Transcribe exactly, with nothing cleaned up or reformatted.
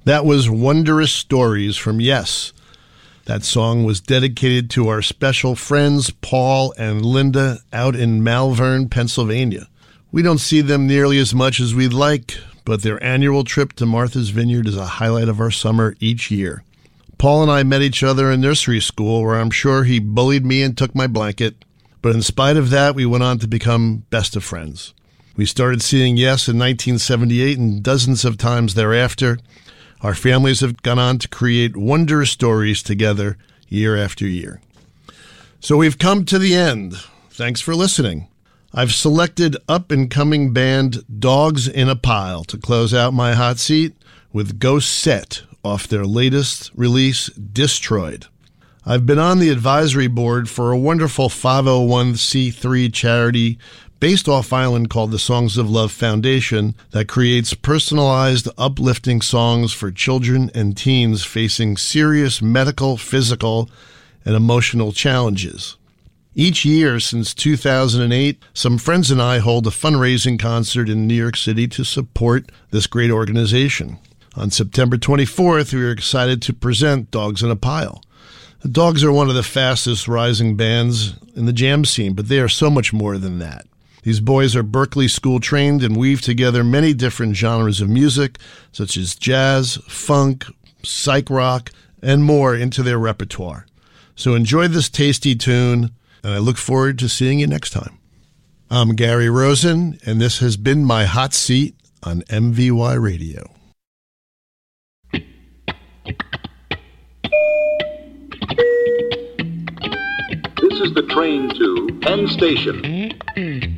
That was Wondrous Stories from Yes. That song was dedicated to our special friends Paul and Linda out in Malvern, Pennsylvania. We don't see them nearly as much as we'd like, but their annual trip to Martha's Vineyard is a highlight of our summer each year. Paul and I met each other in nursery school, where I'm sure he bullied me and took my blanket, but in spite of that, we went on to become best of friends. We started seeing Yes in nineteen seventy-eight, and dozens of times thereafter. Our families have gone on to create wondrous stories together year after year. So we've come to the end. Thanks for listening. I've selected up-and-coming band Dogs in a Pile to close out my hot seat with Ghost Set off their latest release, Destroyed. I've been on the advisory board for a wonderful five oh one c three charity based off island called the Songs of Love Foundation that creates personalized, uplifting songs for children and teens facing serious medical, physical, and emotional challenges. Each year since two thousand eight, some friends and I hold a fundraising concert in New York City to support this great organization. On September twenty-fourth, we are excited to present Dogs in a Pile. The Dogs are one of the fastest rising bands in the jam scene, but they are so much more than that. These boys are Berklee School trained and weave together many different genres of music, such as jazz, funk, psych rock, and more into their repertoire. So enjoy this tasty tune, and I look forward to seeing you next time. I'm Gary Rosen, and this has been my hot seat on M V Y Radio. This is the train to Penn Station.